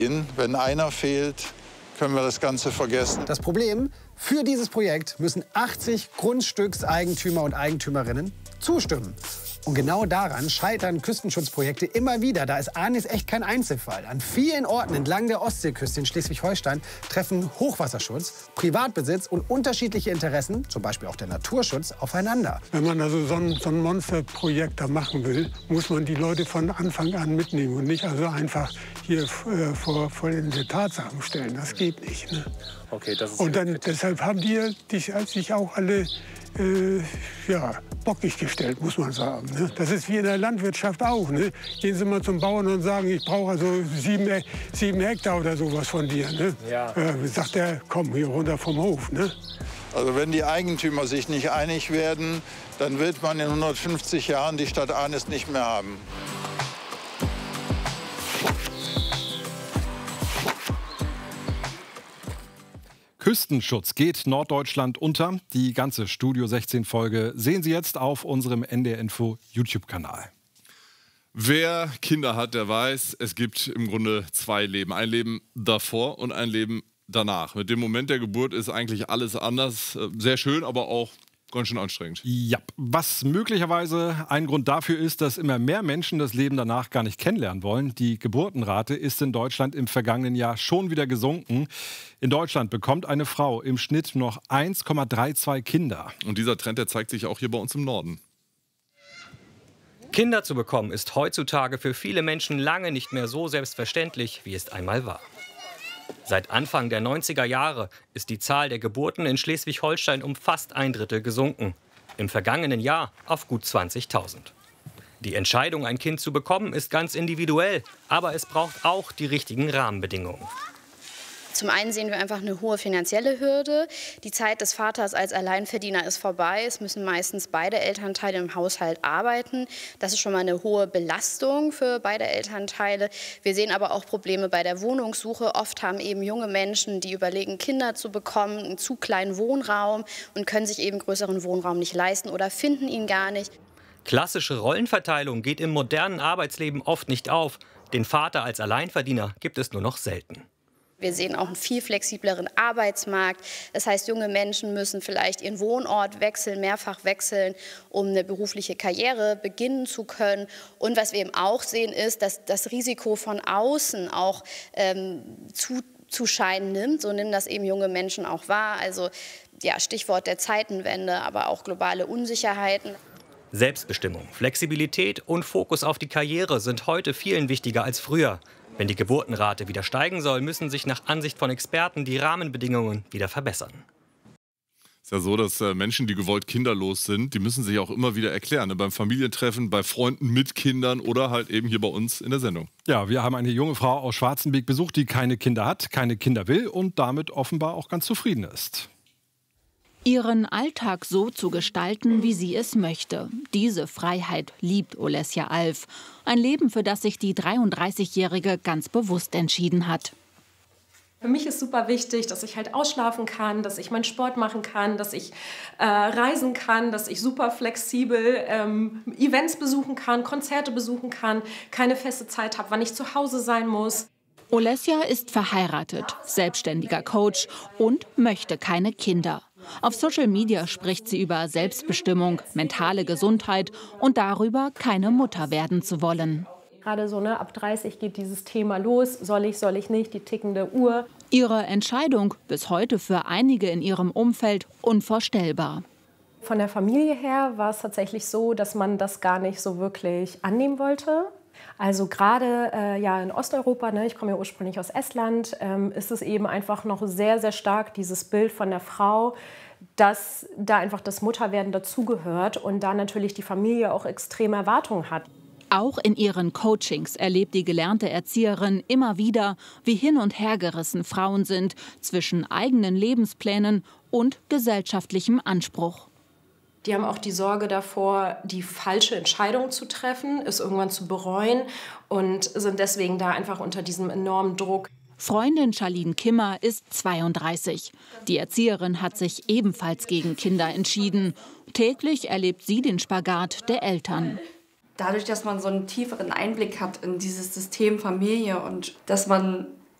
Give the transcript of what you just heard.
Wenn einer fehlt, können wir das Ganze vergessen. Das Problem, für dieses Projekt müssen 80 Grundstückseigentümer und Eigentümerinnen zustimmen. Und genau daran scheitern Küstenschutzprojekte immer wieder. Da ist Arnis echt kein Einzelfall. An vielen Orten entlang der Ostseeküste in Schleswig-Holstein treffen Hochwasserschutz, Privatbesitz und unterschiedliche Interessen, zum Beispiel auch der Naturschutz, aufeinander. Wenn man also so ein Monsterprojekt da machen will, muss man die Leute von Anfang an mitnehmen und nicht also einfach hier vor vollendete Tatsachen stellen. Das geht nicht. Ne? Okay, das ist und dann, deshalb haben die sich auch alle bockig gestellt, muss man sagen. Ne? Das ist wie in der Landwirtschaft auch. Ne? Gehen Sie mal zum Bauern und sagen, ich brauche also 7 Hektar oder sowas von dir. Ne? Ja. Sagt er, komm hier runter vom Hof. Ne? Also wenn die Eigentümer sich nicht einig werden, dann wird man in 150 Jahren die Stadt Arnis nicht mehr haben. Küstenschutz geht Norddeutschland unter. Die ganze Studio 16 Folge sehen Sie jetzt auf unserem NDR Info YouTube-Kanal. Wer Kinder hat, der weiß, es gibt im Grunde 2 Leben. Ein Leben davor und ein Leben danach. Mit dem Moment der Geburt ist eigentlich alles anders. Sehr schön, aber auch ganz schön anstrengend. Ja, was möglicherweise ein Grund dafür ist, dass immer mehr Menschen das Leben danach gar nicht kennenlernen wollen. Die Geburtenrate ist in Deutschland im vergangenen Jahr schon wieder gesunken. In Deutschland bekommt eine Frau im Schnitt noch 1,32 Kinder. Und dieser Trend, der zeigt sich auch hier bei uns im Norden. Kinder zu bekommen ist heutzutage für viele Menschen lange nicht mehr so selbstverständlich, wie es einmal war. Seit Anfang der 90er Jahre ist die Zahl der Geburten in Schleswig-Holstein um fast 1/3 gesunken. Im vergangenen Jahr auf gut 20.000. Die Entscheidung, ein Kind zu bekommen, ist ganz individuell. Aber es braucht auch die richtigen Rahmenbedingungen. Zum einen sehen wir einfach eine hohe finanzielle Hürde. Die Zeit des Vaters als Alleinverdiener ist vorbei. Es müssen meistens beide Elternteile im Haushalt arbeiten. Das ist schon mal eine hohe Belastung für beide Elternteile. Wir sehen aber auch Probleme bei der Wohnungssuche. Oft haben eben junge Menschen, die überlegen, Kinder zu bekommen, einen zu kleinen Wohnraum und können sich eben größeren Wohnraum nicht leisten oder finden ihn gar nicht. Klassische Rollenverteilung geht im modernen Arbeitsleben oft nicht auf. Den Vater als Alleinverdiener gibt es nur noch selten. Wir sehen auch einen viel flexibleren Arbeitsmarkt. Das heißt, junge Menschen müssen vielleicht ihren Wohnort wechseln, mehrfach wechseln, um eine berufliche Karriere beginnen zu können. Und was wir eben auch sehen, ist, dass das Risiko von außen auch zuscheinen nimmt. So nehmen das eben junge Menschen auch wahr. Also ja, Stichwort der Zeitenwende, aber auch globale Unsicherheiten. Selbstbestimmung, Flexibilität und Fokus auf die Karriere sind heute vielen wichtiger als früher. Wenn die Geburtenrate wieder steigen soll, müssen sich nach Ansicht von Experten die Rahmenbedingungen wieder verbessern. Es ist ja so, dass Menschen, die gewollt kinderlos sind, die müssen sich auch immer wieder erklären. Ne? Beim Familientreffen, bei Freunden mit Kindern oder halt eben hier bei uns in der Sendung. Ja, wir haben eine junge Frau aus Schwarzenbeek besucht, die keine Kinder hat, keine Kinder will und damit offenbar auch ganz zufrieden ist. Ihren Alltag so zu gestalten, wie sie es möchte. Diese Freiheit liebt Olesja Alf. Ein Leben, für das sich die 33-Jährige ganz bewusst entschieden hat. Für mich ist super wichtig, dass ich halt ausschlafen kann, dass ich meinen Sport machen kann, dass ich reisen kann, dass ich super flexibel Events besuchen kann, Konzerte besuchen kann, keine feste Zeit habe, wann ich zu Hause sein muss. Olesja ist verheiratet, selbstständiger Coach und möchte keine Kinder. Auf Social Media spricht sie über Selbstbestimmung, mentale Gesundheit und darüber, keine Mutter werden zu wollen. Gerade so, ne, ab 30 geht dieses Thema los. Soll ich nicht, die tickende Uhr. Ihre Entscheidung bis heute für einige in ihrem Umfeld unvorstellbar. Von der Familie her war es tatsächlich so, dass man das gar nicht so wirklich annehmen wollte. Also gerade in Osteuropa, ne, ich komme ja ursprünglich aus Estland, ist es eben einfach noch sehr, sehr stark dieses Bild von der Frau, dass da einfach das Mutterwerden dazugehört und da natürlich die Familie auch extreme Erwartungen hat. Auch in ihren Coachings erlebt die gelernte Erzieherin immer wieder, wie hin- und hergerissen Frauen sind zwischen eigenen Lebensplänen und gesellschaftlichem Anspruch. Die haben auch die Sorge davor, die falsche Entscheidung zu treffen, es irgendwann zu bereuen und sind deswegen da einfach unter diesem enormen Druck. Freundin Charlene Kimmer ist 32. Die Erzieherin hat sich ebenfalls gegen Kinder entschieden. Täglich erlebt sie den Spagat der Eltern. Dadurch, dass man so einen tieferen Einblick hat in dieses System Familie und dass man